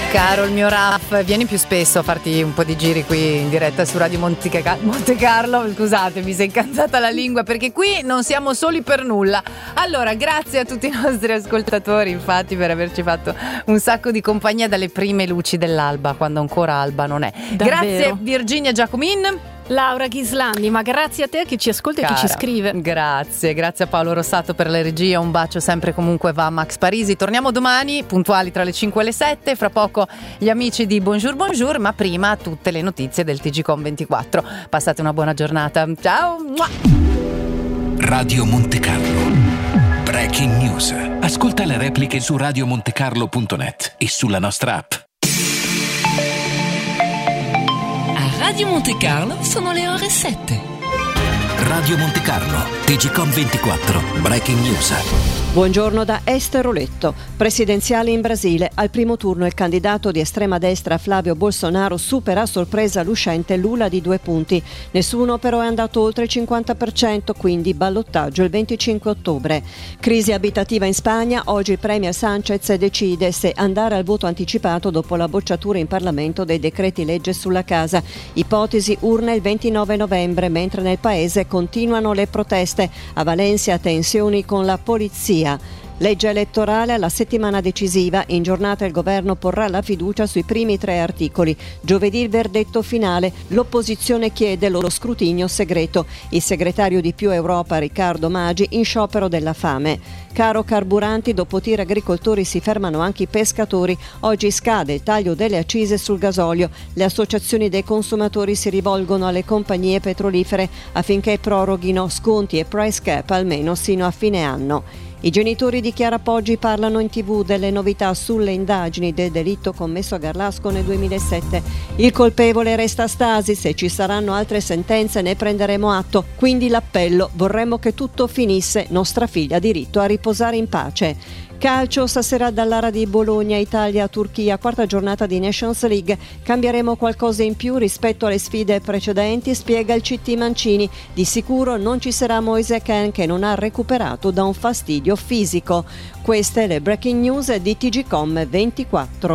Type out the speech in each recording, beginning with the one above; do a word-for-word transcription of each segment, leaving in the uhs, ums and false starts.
Caro il mio Raf, vieni più spesso a farti un po' di giri qui in diretta su Radio Monte, Monte Carlo. Scusate, mi si è incantata la lingua, perché qui non siamo soli per nulla. Allora, grazie a tutti i nostri ascoltatori, infatti, per averci fatto un sacco di compagnia dalle prime luci dell'alba, quando ancora alba non è. Davvero. Grazie Virginia Giacomin. Laura Ghislandi, ma grazie a te che ci ascolta Cara, e chi ci scrive. Grazie, grazie a Paolo Rossato per la regia, un bacio sempre comunque va a Max Parisi. Torniamo domani, puntuali tra le cinque e le sette, fra poco gli amici di Bonjour Bonjour, ma prima tutte le notizie del T G Com ventiquattro. Passate una buona giornata, ciao! Radio Monte Carlo, Breaking News. Ascolta le repliche su radio montecarlo punto net e sulla nostra app. Radio Monte Carlo sono le ore sette. Radio Monte Carlo, T G Com ventiquattro, Breaking News. Buongiorno da Esther Oletto. Presidenziali in Brasile. Al primo turno il candidato di estrema destra Flavio Bolsonaro supera a sorpresa l'uscente Lula di due punti. Nessuno però è andato oltre il cinquanta per cento, quindi ballottaggio il venticinque ottobre. Crisi abitativa in Spagna. Oggi il premier Sanchez decide se andare al voto anticipato dopo la bocciatura in Parlamento dei decreti legge sulla casa. Ipotesi urne il ventinove novembre, mentre nel paese continuano le proteste. A Valencia tensioni con la polizia. Legge elettorale alla settimana decisiva. In giornata il governo porrà la fiducia sui primi tre articoli. Giovedì il verdetto finale. L'opposizione chiede lo scrutinio segreto. Il segretario di Più Europa Riccardo Maggi in sciopero della fame. Caro carburanti, dopo tir agricoltori si fermano anche i pescatori. Oggi scade il taglio delle accise sul gasolio. Le associazioni dei consumatori si rivolgono alle compagnie petrolifere affinché proroghino sconti e price cap almeno sino a fine anno. I genitori di Chiara Poggi parlano in tv delle novità sulle indagini del delitto commesso a Garlasco nel duemilasette. Il colpevole resta a stasi, se ci saranno altre sentenze ne prenderemo atto. Quindi l'appello: vorremmo che tutto finisse, nostra figlia ha diritto a riposare in pace. Calcio, stasera dall'Ara di Bologna, Italia-Turchia, quarta giornata di Nations League. Cambieremo qualcosa in più rispetto alle sfide precedenti, spiega il C T Mancini. Di sicuro non ci sarà Moise Kean, che non ha recuperato da un fastidio fisico. Queste le breaking news di T G Com ventiquattro.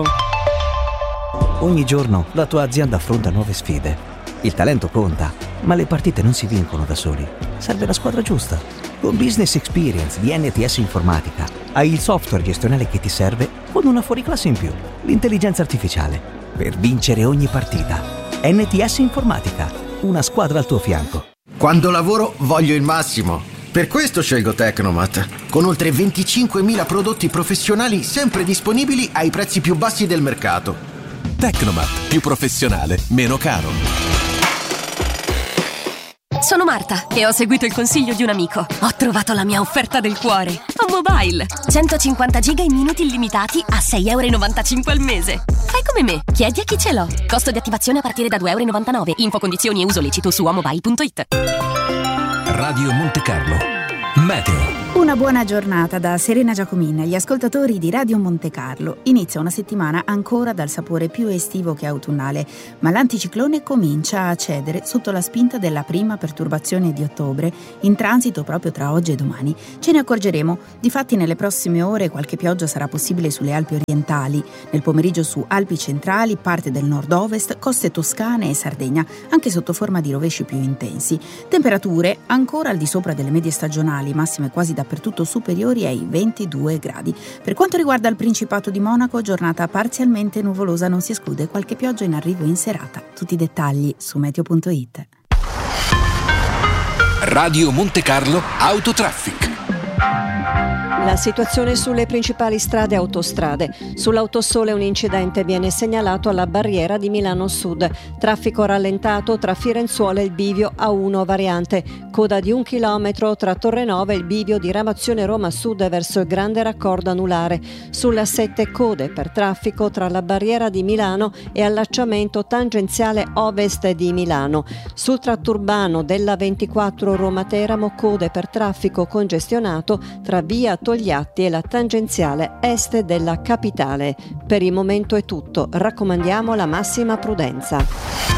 Ogni giorno la tua azienda affronta nuove sfide. Il talento conta, ma le partite non si vincono da soli. Serve la squadra giusta. Con Business Experience di N T S Informatica hai il software gestionale che ti serve con una fuoriclasse in più, l'intelligenza artificiale, per vincere ogni partita. N T S Informatica, una squadra al tuo fianco. Quando lavoro voglio il massimo. Per questo scelgo Tecnomat, con oltre venticinquemila prodotti professionali sempre disponibili ai prezzi più bassi del mercato. Tecnomat, più professionale, meno caro. Sono Marta e ho seguito il consiglio di un amico. Ho trovato la mia offerta del cuore. A Mobile. centocinquanta giga in minuti illimitati a sei e novantacinque euro al mese. Fai come me, chiedi a chi ce l'ho. Costo di attivazione a partire da due e novantanove euro. Info, condizioni e uso lecito su amobile punto it. Radio Monte Carlo, Meteo. Una buona giornata da Serena Giacomin, gli ascoltatori di Radio Monte Carlo. Inizia una settimana ancora dal sapore più estivo che autunnale, ma l'anticiclone comincia a cedere sotto la spinta della prima perturbazione di ottobre, in transito proprio tra oggi e domani. Ce ne accorgeremo. Difatti nelle prossime ore qualche pioggia sarà possibile sulle Alpi orientali, nel pomeriggio su Alpi centrali, parte del nord-ovest, coste toscane e Sardegna, anche sotto forma di rovesci più intensi. Temperature ancora al di sopra delle medie stagionali, massime quasi da dappertutto superiori ai ventidue gradi. Per quanto riguarda il Principato di Monaco, giornata parzialmente nuvolosa, non si esclude qualche pioggia in arrivo in serata. Tutti i dettagli su meteo punto it. Radio Monte Carlo Autotraffic. La situazione sulle principali strade e autostrade. Sull'Autosole un incidente viene segnalato alla barriera di Milano Sud. Traffico rallentato tra Firenzuola e il bivio A uno variante. Coda di un chilometro tra Torrenova e il bivio di Ramazione Roma Sud verso il Grande Raccordo Anulare. Sulla sette code per traffico tra la barriera di Milano e allacciamento tangenziale ovest di Milano. Sul tratto urbano della ventiquattro Roma Teramo code per traffico congestionato tra via Togliatti e la tangenziale est della capitale. Per il momento è tutto, raccomandiamo la massima prudenza.